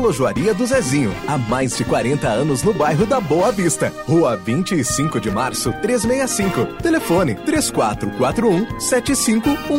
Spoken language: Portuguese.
Relojoaria do Zezinho. Há mais de 40 anos no bairro da Boa Vista. Rua 25 de Março, 365. Telefone 3441-7513.